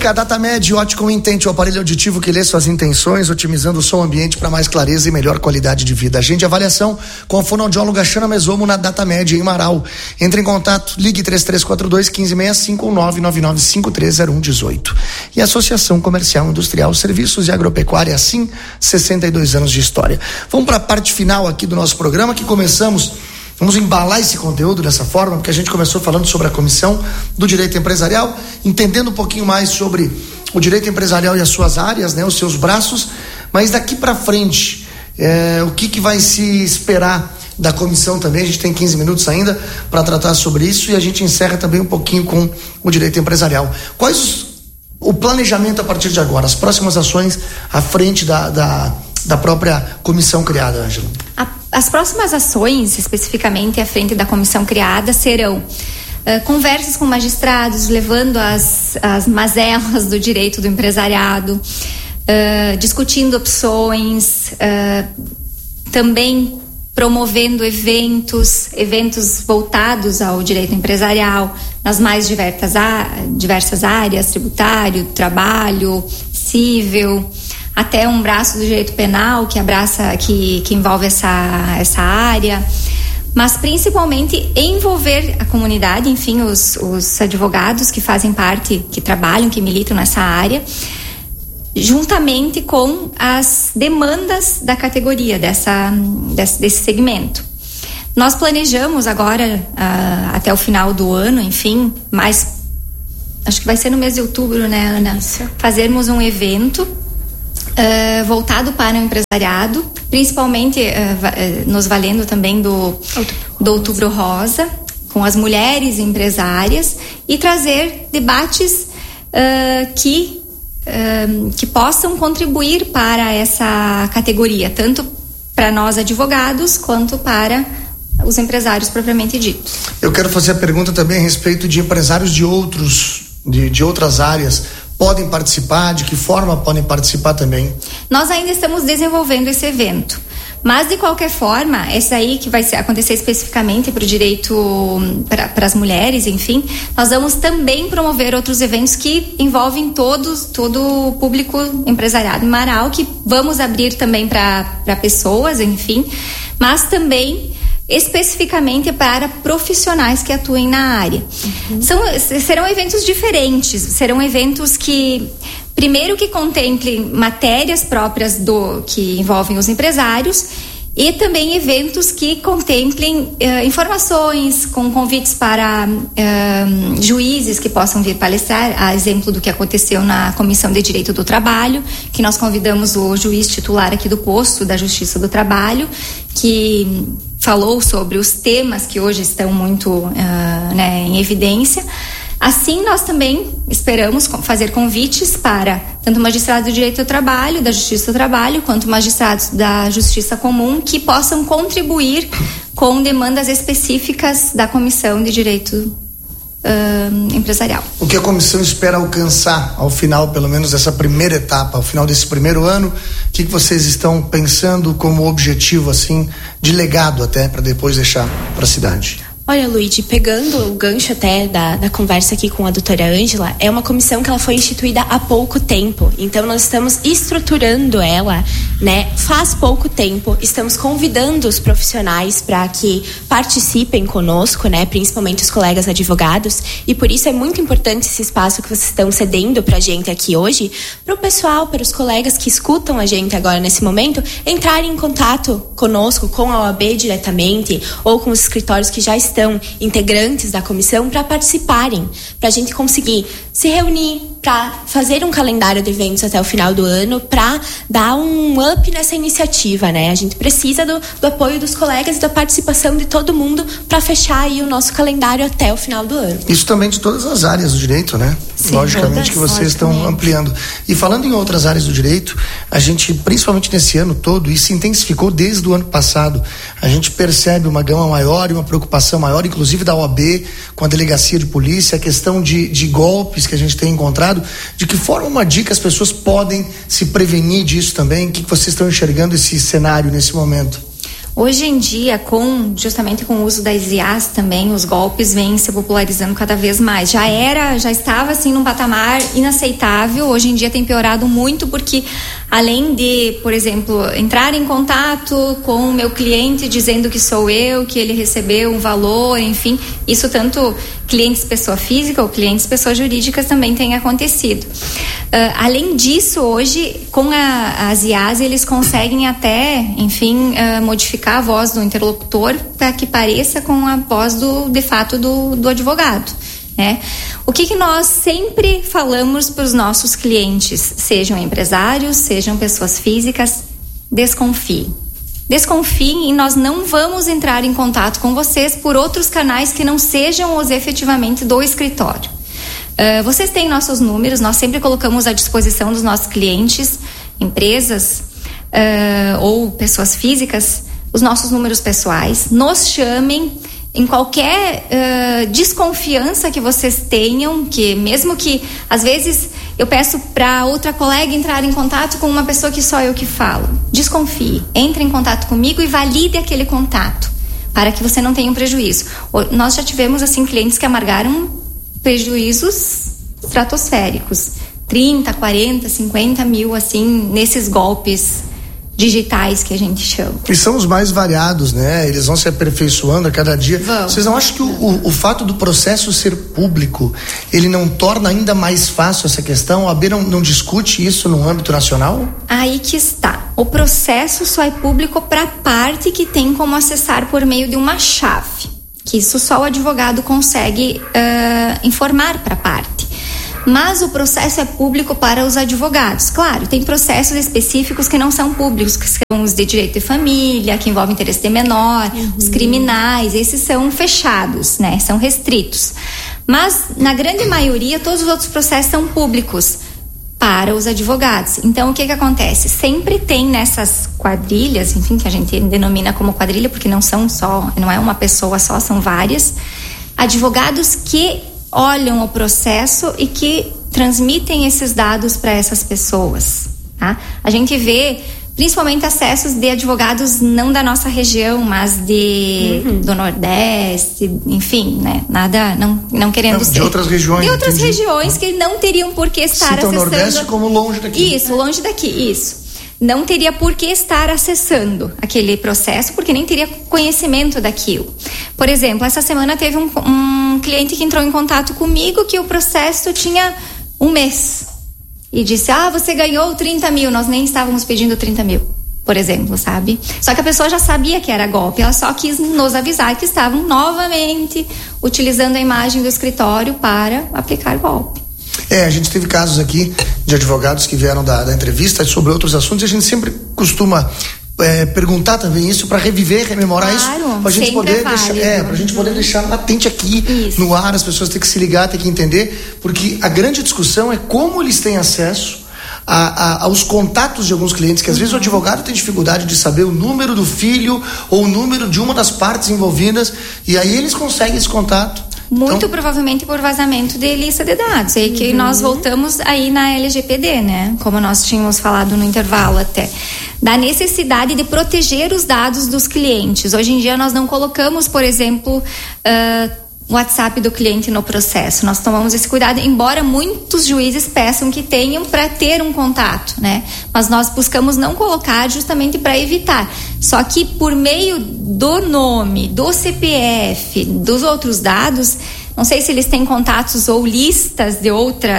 Ótica Datamed, Óticom Intente, o aparelho auditivo que lê suas intenções, otimizando o som ambiente para mais clareza e melhor qualidade de vida. Agende avaliação com a fonoaudióloga Xana Mesomo na Datamed em Marau. Entre em contato, ligue 3342-1565 ou 999530118. E Associação Comercial Industrial, Serviços e Agropecuária, assim, 62 anos de história. Vamos para a parte final aqui do nosso programa, que vamos embalar esse conteúdo dessa forma, porque a gente começou falando sobre a Comissão do Direito Empresarial, entendendo um pouquinho mais sobre o direito empresarial e as suas áreas, né, os seus braços, mas daqui para frente, o que vai se esperar da comissão também. A gente tem 15 minutos ainda para tratar sobre isso e a gente encerra também um pouquinho com o direito empresarial. O planejamento a partir de agora, as próximas ações à frente da própria comissão criada, Ângela? As próximas ações, especificamente à frente da comissão criada, serão conversas com magistrados, levando as mazelas do direito do empresariado, discutindo opções, também promovendo eventos voltados ao direito empresarial nas mais diversas áreas, tributário, trabalho, cível, até um braço do direito penal que envolve essa área, mas principalmente envolver a comunidade, enfim, os advogados que fazem parte, que trabalham, que militam nessa área, juntamente com as demandas da categoria, desse segmento. Nós planejamos agora, até o final do ano, enfim, mas acho que vai ser no mês de outubro, né, Ana? Isso. Fazermos um evento voltado para o empresariado, principalmente nos valendo também do Outubro Rosa, com as mulheres empresárias, e trazer debates que possam contribuir para essa categoria, tanto para nós advogados quanto para os empresários propriamente ditos. Eu quero fazer a pergunta também a respeito de empresários de outras áreas. Podem participar? De que forma podem participar também? Nós ainda estamos desenvolvendo esse evento, mas de qualquer forma, esse aí que vai acontecer especificamente para o direito, para as mulheres, enfim, nós vamos também promover outros eventos que envolvem todo o público empresariado em Marau, que vamos abrir também para pessoas, enfim, mas também especificamente para profissionais que atuem na área. Serão eventos diferentes, serão eventos que, primeiro, que contemplem matérias próprias que envolvem os empresários, e também eventos que contemplem informações, com convites para juízes que possam vir palestrar, a exemplo do que aconteceu na Comissão de Direito do Trabalho, que nós convidamos o juiz titular aqui do posto da Justiça do Trabalho, que falou sobre os temas que hoje estão muito em evidência. Assim, nós também esperamos fazer convites para tanto magistrados do direito do trabalho, da Justiça do Trabalho, quanto magistrados da Justiça Comum, que possam contribuir com demandas específicas da Comissão de Direito Empresarial. O que a comissão espera alcançar ao final, pelo menos dessa primeira etapa, ao final desse primeiro ano, o que vocês estão pensando como objetivo, assim, de legado até, para depois deixar para a cidade? Olha, Luigi, pegando o gancho até da conversa aqui com a doutora Ângela, é uma comissão que ela foi instituída há pouco tempo, então nós estamos estruturando ela, né, faz pouco tempo, estamos convidando os profissionais para que participem conosco, né, principalmente os colegas advogados, e por isso é muito importante esse espaço que vocês estão cedendo para a gente aqui hoje, para o pessoal, para os colegas que escutam a gente agora nesse momento, entrarem em contato conosco, com a OAB diretamente, ou com os escritórios que já estão integrantes da comissão, para participarem, para a gente conseguir se reunir, para fazer um calendário de eventos até o final do ano, para dar um up nessa iniciativa, né? A gente precisa do apoio dos colegas e da participação de todo mundo para fechar aí o nosso calendário até o final do ano. Isso também de todas as áreas do direito, né? Sim, logicamente que vocês estão ampliando. E falando em outras áreas do direito, a gente, principalmente nesse ano todo, e se intensificou desde o ano passado, a gente percebe uma gama maior e uma preocupação maior, inclusive da OAB, com a delegacia de polícia, a questão de golpes que a gente tem encontrado. De que forma, uma dica, as pessoas podem se prevenir disso também? O que vocês estão enxergando esse cenário nesse momento? Hoje em dia, justamente com o uso das IAs também, os golpes vêm se popularizando cada vez mais. Já estava assim num patamar inaceitável, hoje em dia tem piorado muito, porque além de, por exemplo, entrar em contato com o meu cliente dizendo que sou eu, que ele recebeu um valor, enfim, isso tanto clientes pessoa física ou clientes pessoas jurídicas também tem acontecido. Além disso, hoje, com as IAs, eles conseguem até, enfim, modificar a voz do interlocutor para que pareça com a voz de fato do advogado, né? O que nós sempre falamos para os nossos clientes, sejam empresários, sejam pessoas físicas, desconfiem. Desconfiem e nós não vamos entrar em contato com vocês por outros canais que não sejam os efetivamente do escritório. Vocês têm nossos números, nós sempre colocamos à disposição dos nossos clientes, empresas ou pessoas físicas, os nossos números pessoais. Nos chamem em qualquer desconfiança que vocês tenham, que mesmo que às vezes eu peço para outra colega entrar em contato com uma pessoa que só eu que falo. Desconfie, entre em contato comigo e valide aquele contato, para que você não tenha um prejuízo. Nós já tivemos assim clientes que amargaram prejuízos estratosféricos, 30, 40, 50 mil assim, nesses golpes digitais que a gente chama. E são os mais variados, né? Eles vão se aperfeiçoando a cada dia. Vocês não acham que o fato do processo ser público, ele não torna ainda mais fácil essa questão? A OAB não discute isso no âmbito nacional? Aí que está. O processo só é público para a parte que tem como acessar por meio de uma chave. Que isso só o advogado consegue informar para a parte. Mas o processo é público para os advogados. Claro, tem processos específicos que não são públicos, que são os de direito de família, que envolvem interesse de menor, os criminais, esses são fechados, né? São restritos. Mas, na grande maioria, todos os outros processos são públicos para os advogados. Então, o que acontece? Sempre tem nessas quadrilhas, enfim, que a gente denomina como quadrilha, porque não é uma pessoa só, são várias, advogados que olham o processo e que transmitem esses dados para essas pessoas, tá? A gente vê principalmente acessos de advogados não da nossa região, mas do Nordeste, enfim, né? Nada, não querendo ser. De outras regiões. De outras regiões que não teriam por que estar acessando. Cita o Nordeste como longe daqui. Isso, longe daqui, isso. Não teria por que estar acessando aquele processo, porque nem teria conhecimento daquilo. Por exemplo, essa semana teve um cliente que entrou em contato comigo que o processo tinha 1 mês. E disse, você ganhou 30 mil, nós nem estávamos pedindo 30 mil, por exemplo, sabe? Só que a pessoa já sabia que era golpe, ela só quis nos avisar que estavam novamente utilizando a imagem do escritório para aplicar golpe. A gente teve casos aqui de advogados que vieram da entrevista sobre outros assuntos e a gente sempre costuma perguntar também isso para rememorar isso, para a gente poder pra gente poder deixar latente aqui no ar, as pessoas têm que se ligar, têm que entender, porque a grande discussão é como eles têm acesso aos contatos de alguns clientes, que às vezes o advogado tem dificuldade de saber o número do filho ou o número de uma das partes envolvidas, e aí eles conseguem esse contato. Muito provavelmente por vazamento de lista de dados. E que nós voltamos aí na LGPD, né? Como nós tínhamos falado no intervalo até. Da necessidade de proteger os dados dos clientes. Hoje em dia nós não colocamos, por exemplo, o WhatsApp do cliente no processo. Nós tomamos esse cuidado, embora muitos juízes peçam que tenham para ter um contato, né? Mas nós buscamos não colocar justamente para evitar. Só que por meio do nome, do CPF, dos outros dados, não sei se eles têm contatos ou listas de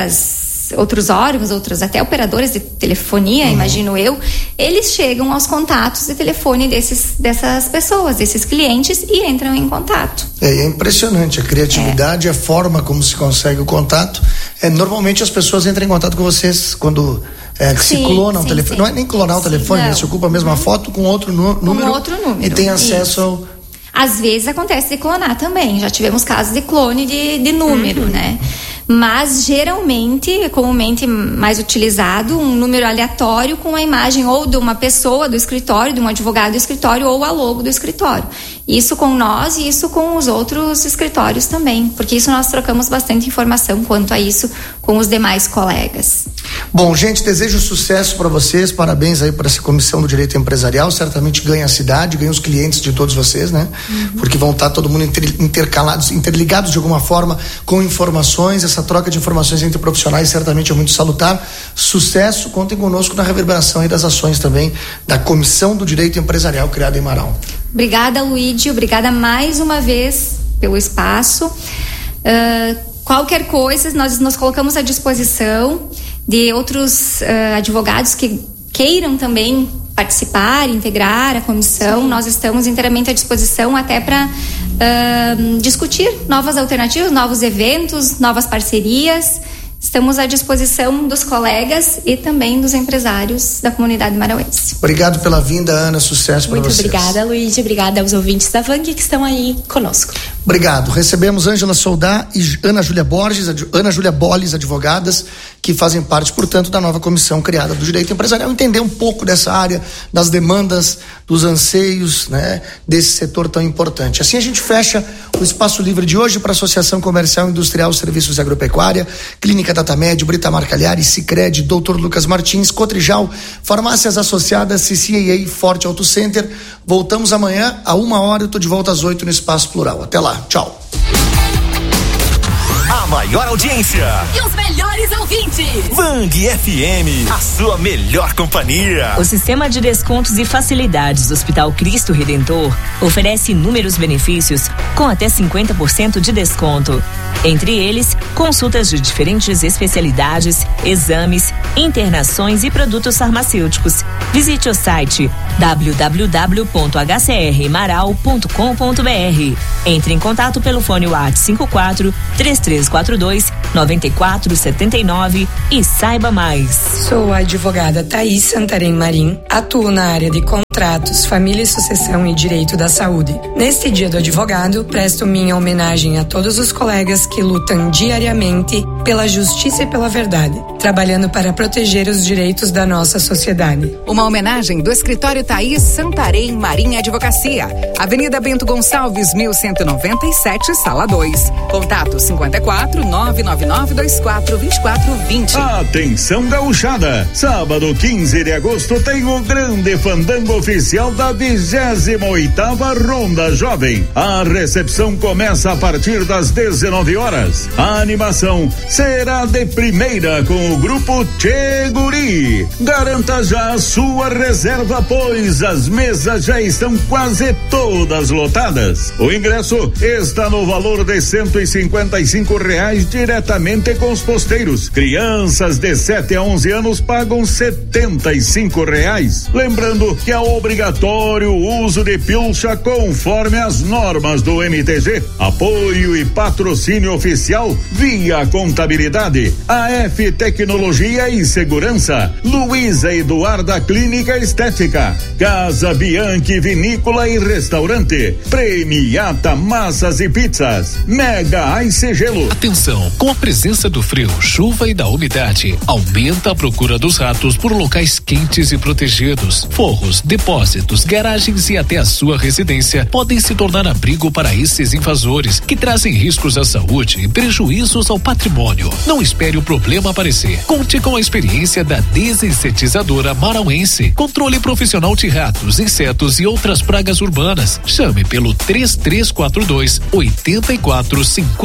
outros órgãos, outros até operadores de telefonia, imagino eu, eles chegam aos contatos de telefone dessas pessoas, desses clientes, e entram em contato. É impressionante a criatividade, a forma como se consegue o contato. Normalmente as pessoas entram em contato com vocês quando se clonam o telefone. Não é nem clonar o telefone, né? Se ocupa a mesma foto com outro número. E tem acesso ao... Às vezes acontece de clonar também. Já tivemos casos de clone de número, né? Mas geralmente, comumente mais utilizado, um número aleatório com a imagem ou de uma pessoa do escritório, de um advogado do escritório, ou a logo do escritório. Isso com nós e isso com os outros escritórios também, porque isso nós trocamos bastante informação quanto a isso com os demais colegas. Bom, gente, desejo sucesso para vocês, parabéns aí para essa comissão do direito empresarial, certamente ganha a cidade, ganha os clientes de todos vocês, né? Porque vão estar todo mundo intercalados, interligados de alguma forma com informações, essa troca de informações entre profissionais certamente é muito salutar. Sucesso, contem conosco na reverberação aí das ações também da comissão do direito empresarial criada em Marau. Obrigada, Luíde, obrigada mais uma vez pelo espaço. Qualquer coisa, nós nos colocamos à disposição de outros advogados que queiram também participar, integrar a comissão. Sim. Nós estamos inteiramente à disposição até para discutir novas alternativas, novos eventos, novas parcerias. Estamos à disposição dos colegas e também dos empresários da comunidade marauense. Obrigado pela vinda, Ana. Sucesso para vocês. Muito obrigada, Luíde. Obrigada aos ouvintes da VANG que estão aí conosco. Obrigado. Recebemos Ângela Soldá e Ana Júlia Bolles, advogadas, que fazem parte, portanto, da nova comissão criada do direito empresarial. Entender um pouco dessa área, das demandas, dos anseios, né, desse setor tão importante. Assim a gente fecha o Espaço Livre de hoje para a Associação Comercial Industrial Serviços e Agropecuária, Clínica Datamed, Britamar Cagliari, Sicredi, Dr. Lucas Martins, Cotrijal, Farmácias Associadas, CCAA, Forte Auto Center. Voltamos amanhã a 1h, eu tô de volta às 8 no Espaço Plural. Até lá, tchau. A maior audiência e os melhores ouvintes. VANG FM, a sua melhor companhia. O sistema de descontos e facilidades do Hospital Cristo Redentor oferece inúmeros benefícios com até 50% de desconto. Entre eles, consultas de diferentes especialidades, exames, internações e produtos farmacêuticos. Visite o site www.hcrmarau.com.br. Entre em contato pelo fone WhatsApp 54-3342-9479 e saiba mais. Sou a advogada Thaís Santarém Marim, atuo na área de contratos, família e sucessão e direito da saúde. Neste Dia do Advogado, presto minha homenagem a todos os colegas que lutam diariamente pela justiça e pela verdade, trabalhando para proteger os direitos da nossa sociedade. Uma homenagem do escritório Thaís Santarém Marim Advocacia, Avenida Bento Gonçalves, 1197, Sala 2. Contato 54-99924-2420. Atenção gauchada! Sábado 15 de agosto tem o grande fandango oficial da 28ª Ronda Jovem. A recepção começa a partir das 19 horas. A animação será de primeira com o grupo Tchê Guri. Garanta já a sua reserva, pois as mesas já estão quase todas lotadas. O ingresso está no valor de R$155 diretamente com os posteiros. Crianças de 7 a 11 anos pagam R$75. Lembrando que é obrigatório o uso de pilcha conforme as normas do MTG. Apoio e patrocínio oficial via Contabilidade, AF Tecnologia e Segurança, Luísa Eduarda Clínica Estética, Casa Bianchi Vinícola e Restaurante, Premiata Massas e Pizzas, Mega Ice Gelo. Atenção, com a presença do frio, chuva e da umidade, aumenta a procura dos ratos por locais quentes e protegidos. Forros, depósitos, garagens e até a sua residência podem se tornar abrigo para esses invasores que trazem riscos à saúde e prejuízos ao patrimônio. Não espere o problema aparecer. Conte com a experiência da desinsetizadora marauense. Controle profissional de ratos, insetos e outras pragas urbanas. Chame pelo 3342-8450.